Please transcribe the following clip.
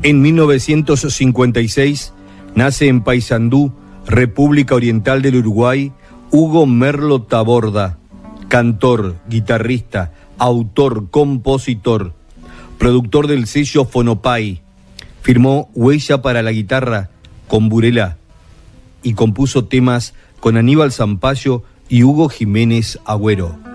En 1956 nace en Paysandú, República Oriental del Uruguay, Hugo Merlo Taborda, cantor, guitarrista, autor, compositor, productor del sello Fonopay. Firmó Huella para la guitarra con Burela y compuso temas con Aníbal Zampayo y Hugo Jiménez Agüero.